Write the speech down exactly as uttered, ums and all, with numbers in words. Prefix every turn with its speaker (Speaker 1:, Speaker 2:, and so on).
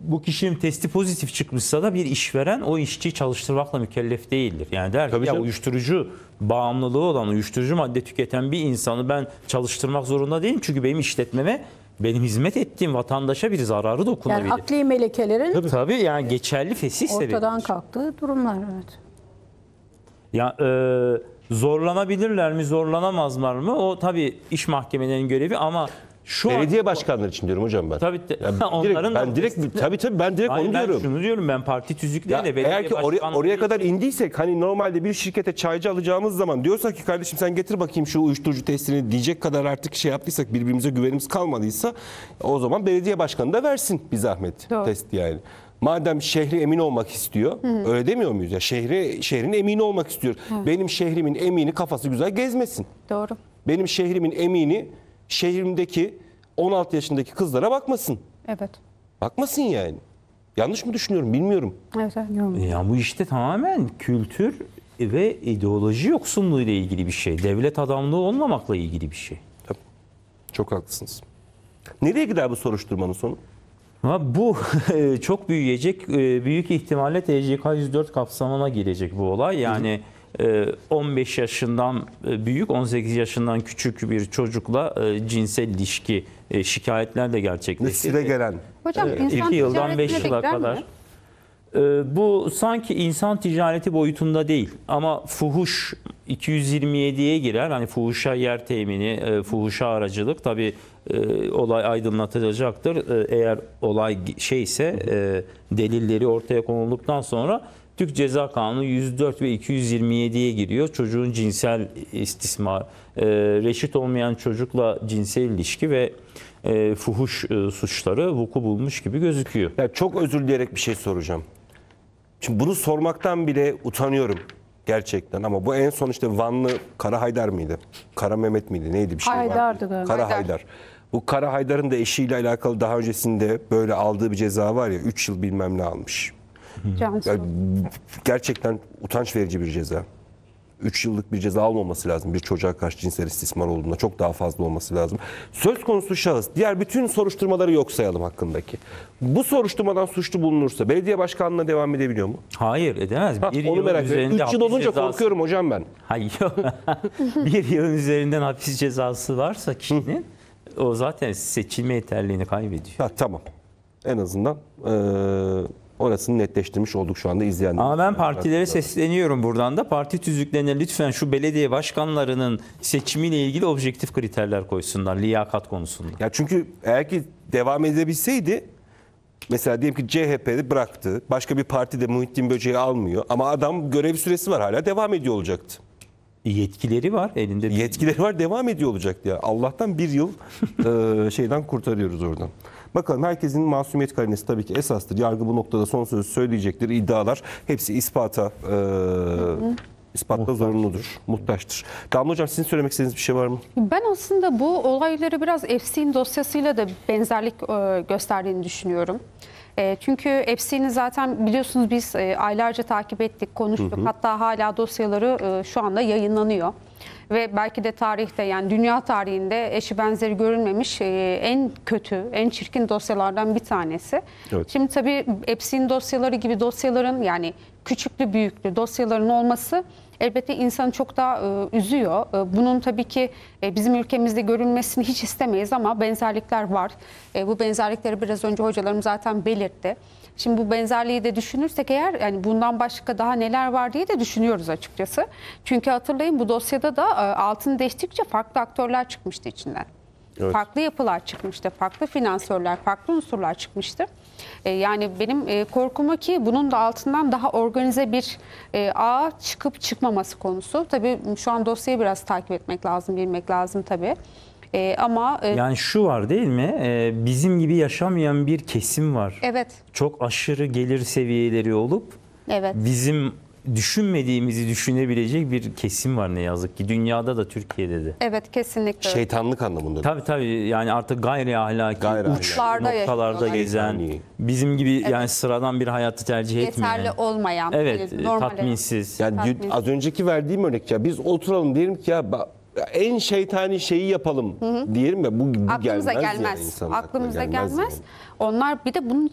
Speaker 1: bu kişinin testi pozitif çıkmışsa da bir işveren o işçiyi çalıştırmakla mükellef değildir. Yani der ki
Speaker 2: Tabii
Speaker 1: ya
Speaker 2: canım.
Speaker 1: uyuşturucu bağımlılığı olan, uyuşturucu madde tüketen bir insanı ben çalıştırmak zorunda değilim. Çünkü benim işletmeme, benim hizmet ettiğim vatandaşa bir zararı dokunabilir.
Speaker 3: Yani akli melekelerin
Speaker 1: Tabii, tabii yani geçerli fesihse
Speaker 3: ortadan
Speaker 1: verilir.
Speaker 3: kalktığı durumlar. Evet.
Speaker 1: Ya e, zorlanabilirler mi, zorlanamazlar mı? O tabii iş mahkemelerinin görevi ama şu
Speaker 2: Belediye
Speaker 1: an,
Speaker 2: başkanları için diyorum hocam ben.
Speaker 1: tabii de,
Speaker 2: Ya direkt,
Speaker 1: onların
Speaker 2: ben
Speaker 1: da-
Speaker 2: direkt tabii tabii ben direkt
Speaker 1: Hayır,
Speaker 2: onu
Speaker 1: ben
Speaker 2: diyorum.
Speaker 1: şunu diyorum, ben parti
Speaker 2: Ya
Speaker 1: tüzükleriyle belediye
Speaker 2: eğer ki oraya,
Speaker 1: başkanlığı
Speaker 2: oraya
Speaker 1: için-
Speaker 2: kadar indiysek hani normalde bir şirkete çaycı alacağımız zaman diyorsak ki kardeşim sen getir bakayım şu uyuşturucu testini diyecek kadar artık şey yaptıysak, birbirimize güvenimiz kalmadıysa o zaman belediye başkanı da versin bir zahmet
Speaker 3: Doğru.
Speaker 2: test yani. Madem şehri emin olmak istiyor, öyle demiyor muyuz ya? Şehri şehrin emini olmak istiyor. Benim şehrimin emini kafası güzel gezmesin.
Speaker 3: Doğru.
Speaker 2: Benim şehrimin emini şehrimdeki on altı yaşındaki kızlara bakmasın.
Speaker 3: Evet.
Speaker 2: Bakmasın yani. Yanlış mı düşünüyorum bilmiyorum.
Speaker 3: Evet. evet. Yok.
Speaker 1: Ya bu işte tamamen kültür ve ideoloji yoksunluğu ile ilgili bir şey. Devlet adamlığı olmamakla ilgili bir şey.
Speaker 2: Tabii. Çok haklısınız. Nereye gider bu soruşturmanın sonu?
Speaker 1: Ama bu çok büyüyecek. Büyük ihtimalle T C K yüz dört kapsamına girecek bu olay. Yani on beş yaşından büyük, on sekiz yaşından küçük bir çocukla cinsel ilişki şikayetler de gerçekleşti.
Speaker 2: Nesile gelen.
Speaker 3: Hocam
Speaker 1: Evet,
Speaker 3: insan
Speaker 1: iki yıldan
Speaker 3: ticaretine
Speaker 1: beş
Speaker 3: de
Speaker 1: yıla
Speaker 3: girer
Speaker 1: kadar.
Speaker 3: mi?
Speaker 1: Ee, Bu sanki insan ticareti boyutunda değil ama fuhuş iki yüz yirmi yediye girer. Hani fuhuşa yer temini, e, fuhuşa aracılık tabii e, olay aydınlatılacaktır. E, Eğer olay şeyse e, delilleri ortaya konulduktan sonra Türk Ceza Kanunu yüz dört ve iki yüz yirmi yediye giriyor. Çocuğun cinsel istismar, e, reşit olmayan çocukla cinsel ilişki ve e, fuhuş e, suçları vuku bulmuş gibi gözüküyor.
Speaker 2: Ya çok özür dileyerek bir şey soracağım. Şimdi bunu sormaktan bile utanıyorum gerçekten ama bu en son işte Vanlı Kara Haydar mıydı? Kara Mehmet miydi? Neydi bir şey vardı?
Speaker 3: Haydar'dı galiba.
Speaker 2: Kara
Speaker 3: Haydar.
Speaker 2: Haydar. Bu Kara Haydar'ın da eşiyle alakalı daha öncesinde böyle aldığı bir ceza var ya, üç yıl bilmem ne almış.
Speaker 3: Cansu.
Speaker 2: Yani gerçekten utanç verici bir ceza. üç yıllık bir ceza almaması lazım. Bir çocuğa karşı cinsel istismar olduğunda çok daha fazla olması lazım. Söz konusu şahıs diğer bütün soruşturmaları yok sayalım hakkındaki. Bu soruşturmadan suçlu bulunursa belediye başkanlığına devam edebiliyor mu?
Speaker 1: Hayır, edemez.
Speaker 2: Ha,
Speaker 1: Bir
Speaker 2: onu
Speaker 1: yılın
Speaker 2: merak ediyorum.
Speaker 1: üzerinde
Speaker 2: üç yıl
Speaker 1: hapis
Speaker 2: olunca
Speaker 1: cezası-
Speaker 2: korkuyorum hocam ben.
Speaker 1: Hayır. Bir yılın üzerinden hapis cezası varsa kişinin o zaten seçilme yeterliğini kaybediyor.
Speaker 2: Ha, tamam. En azından eee orasını netleştirmiş olduk şu anda izleyenler.
Speaker 1: Ama ben partilere sesleniyorum buradan da. Parti tüzüklerine lütfen şu belediye başkanlarının seçimiyle ilgili objektif kriterler koysunlar liyakat konusunda.
Speaker 2: Ya çünkü eğer ki devam edebilseydi, mesela diyelim ki C H P'de bıraktı. Başka bir partide Muhittin Böceği almıyor. Ama adam görev süresi var, hala devam ediyor olacaktı.
Speaker 1: Yetkileri var elinde.
Speaker 2: Yetkileri var, devam ediyor olacaktı ya. Allah'tan bir yıl eee, şeyden kurtarıyoruz oradan. Bakalım, herkesin masumiyet karinesi tabii ki esastır. Yargı bu noktada son sözü söyleyecektir. İddialar hepsi ispata eee ispatla zorunludur, muhtaçtır. Damla Hocam, sizin söylemek istediğiniz bir şey var mı?
Speaker 3: Ben aslında bu olayları biraz Epstein dosyasıyla da benzerlik e, gösterdiğini düşünüyorum. E, Çünkü Epstein'i zaten biliyorsunuz biz e, aylarca takip ettik, konuştuk. Hatta hala dosyaları e, şu anda yayınlanıyor. Ve belki de tarihte, yani dünya tarihinde eşi benzeri görülmemiş e, en kötü, en çirkin dosyalardan bir tanesi.
Speaker 2: Evet.
Speaker 3: Şimdi tabii Epstein dosyaları gibi dosyaların, yani küçüklü büyüklü dosyaların olması elbette insanı çok daha e, üzüyor. E, bunun tabii ki e, bizim ülkemizde görülmesini hiç istemeyiz ama benzerlikler var. E, bu benzerlikleri biraz önce hocalarım zaten belirtti. Şimdi bu benzerliği de düşünürsek eğer, yani bundan başka daha neler var diye de düşünüyoruz açıkçası. Çünkü hatırlayın, bu dosyada da e, altını değiştikçe farklı aktörler çıkmıştı içinden.
Speaker 2: Evet.
Speaker 3: Farklı yapılar çıkmıştı, farklı finansörler, farklı unsurlar çıkmıştı. E, yani benim e, korkum o ki bunun da altından daha organize bir e, ağ çıkıp çıkmaması konusu. Tabii şu an dosyayı biraz takip etmek lazım, bilmek lazım tabii. E, ama e,
Speaker 1: Yani şu var değil mi? Ee, bizim gibi yaşamayan bir kesim var.
Speaker 3: evet,
Speaker 1: Çok aşırı gelir seviyeleri olup
Speaker 3: evet.
Speaker 1: bizim düşünmediğimizi düşünebilecek bir kesim var ne yazık ki. Dünyada da Türkiye'de de.
Speaker 3: Evet, kesinlikle.
Speaker 2: Şeytanlık anlamında.
Speaker 1: Tabii tabii, yani artık gayri ahlaki
Speaker 2: Gayri ahlaki.
Speaker 3: Uçlarda
Speaker 1: noktalarda
Speaker 3: yaşıyorlar.
Speaker 1: gezen,
Speaker 2: Yani.
Speaker 1: bizim gibi yani sıradan bir hayatı tercih etmeyen.
Speaker 3: Yeterli olmayan.
Speaker 1: Evet,
Speaker 3: hani normal-
Speaker 1: tatminsiz.
Speaker 2: Yani
Speaker 3: Tatmin.
Speaker 2: dü- az önceki verdiğim örnek, ya biz oturalım diyelim ki ya ba- en şeytani şeyi yapalım diyelim ya, bu, bu
Speaker 3: Aklımıza
Speaker 2: gelmez.
Speaker 3: gelmez.
Speaker 2: Yani insanın
Speaker 3: Aklımıza
Speaker 2: aklına
Speaker 3: gelmez.
Speaker 2: yani.
Speaker 3: Onlar bir de bunun